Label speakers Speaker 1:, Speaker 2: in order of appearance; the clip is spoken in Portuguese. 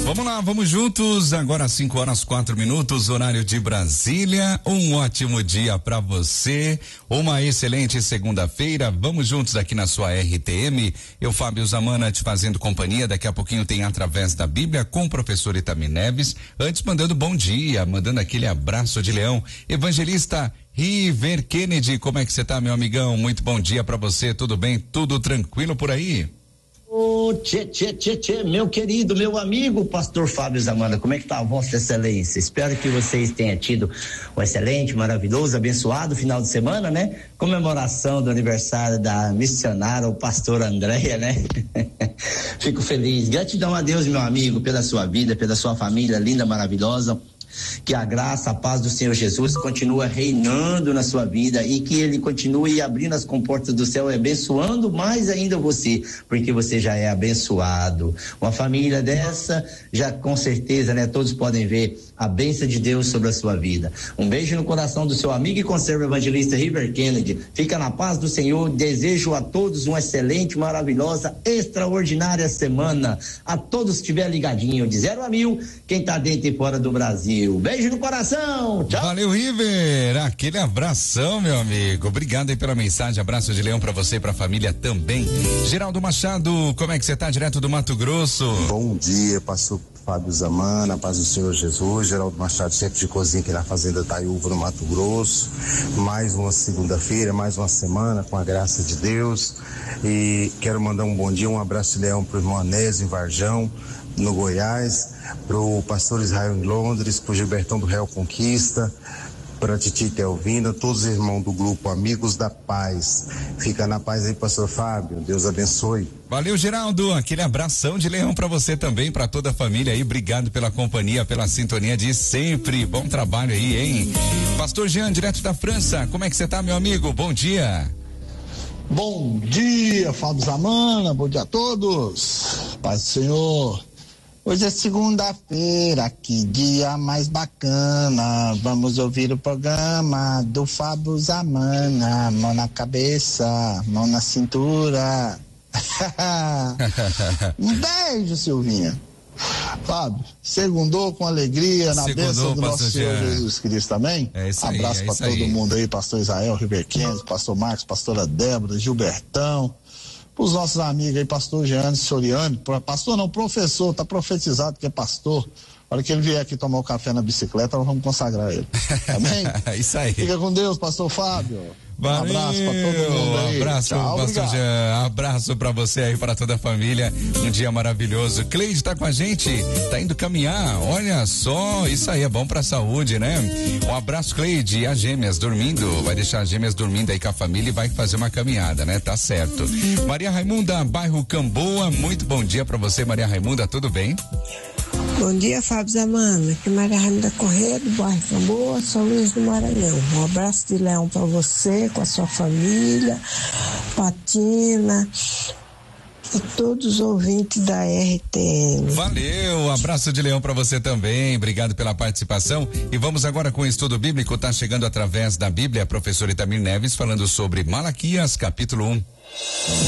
Speaker 1: Vamos lá, vamos juntos. Agora 5:04, horário de Brasília. Um ótimo dia para você. Uma excelente segunda-feira. Vamos juntos aqui na sua RTM. Eu, Fábio Zamana, te fazendo companhia. Daqui a pouquinho tem Através da Bíblia com o professor Itamir Neves. Antes, mandando bom dia, mandando aquele abraço de leão. Evangelista River Kennedy, como é que você tá, meu amigão? Muito bom dia para você. Tudo bem? Tudo tranquilo por aí?
Speaker 2: Meu querido, meu amigo, pastor Fábio Zamana, como é que tá a Vossa Excelência? Espero que vocês tenham tido um excelente, maravilhoso, abençoado final de semana, né? Comemoração do aniversário da missionária, o pastor Andréia, né? Fico feliz. Gratidão a Deus, meu amigo, pela sua vida, pela sua família linda, maravilhosa. Que a graça, a paz do Senhor Jesus continua reinando na sua vida e que ele continue abrindo as comportas do céu e abençoando mais ainda você, porque você já é abençoado. Uma família dessa, já com certeza, né? Todos podem ver a bênção de Deus sobre a sua vida. Um beijo no coração do seu amigo e conserva evangelista River Kennedy. Fica na paz do Senhor. Desejo a todos uma excelente, maravilhosa, extraordinária semana. A todos que estiver ligadinho, de 0 a 1000, quem tá dentro e fora do Brasil. Beijo no coração. Tchau.
Speaker 1: Valeu, River. Aquele abração, meu amigo. Obrigado aí pela mensagem. Abraço de leão pra você e pra família também. Geraldo Machado, como é que você tá? Direto do Mato Grosso.
Speaker 3: Bom dia, pastor Fábio Zamana, paz do Senhor Jesus. Geraldo Machado, chefe de cozinha aqui na Fazenda Taiúva, no Mato Grosso. Mais uma segunda-feira, mais uma semana, com a graça de Deus. E quero mandar um bom dia, um abraço de leão pro irmão Anésio em Varjão, no Goiás, pro pastor Israel em Londres, pro Gilbertão do Real Conquista, para Titi Telvina, todos os irmãos do grupo Amigos da Paz. Fica na paz aí, pastor Fábio. Deus abençoe.
Speaker 1: Valeu, Geraldo. Aquele abração de leão para você também, para toda a família aí. Obrigado pela companhia, pela sintonia de sempre. Bom trabalho aí, hein? Pastor Jean, direto da França. Como é que você tá, meu amigo? Bom dia.
Speaker 4: Bom dia, Fábio Zamana. Bom dia a todos. Paz do Senhor. Hoje é segunda-feira, que dia mais bacana. Vamos ouvir o programa do Fábio Zamana. Mão na cabeça, mão na cintura. Um beijo, Silvinha. Fábio, segundou com alegria, na bênção do nosso Senhor Jesus Cristo também.
Speaker 1: É isso aí.
Speaker 4: Abraço para todo mundo aí, pastor Israel, River Kennedy, pastor Marcos, pastora Débora, Gilbertão. Os nossos amigos aí, pastor Jeane Soriani, pastor não, professor, tá profetizado que é pastor. A hora que ele vier aqui tomar o café na bicicleta, nós vamos consagrar ele. Amém?
Speaker 1: Isso aí.
Speaker 4: Fica com Deus, pastor Fábio.
Speaker 1: Valeu.
Speaker 4: Um abraço pra todo mundo aí.
Speaker 1: Abraço,
Speaker 4: tchau,
Speaker 1: pastor Jean. Abraço pra você aí, para toda a família. Um dia maravilhoso. Cleide tá com a gente, tá indo caminhar. Olha só, isso aí é bom pra saúde, né? Um abraço, Cleide. E as gêmeas dormindo. Vai deixar as gêmeas dormindo aí com a família e vai fazer uma caminhada, né? Tá certo. Maria Raimunda, bairro Camboa. Muito bom dia pra você, Maria Raimunda. Tudo bem?
Speaker 5: Bom dia, Fábio Zamana. Aqui é Maria Raimunda Corrêa, do bairro Camboa, São Luís do Maranhão. Um abraço de leão para você, com a sua família, Patina e todos os ouvintes da RTM.
Speaker 1: Valeu, abraço de leão para você também. Obrigado pela participação. E vamos agora com o estudo bíblico. Tá chegando através da Bíblia, professor Itamir Neves, falando sobre Malaquias, capítulo 1.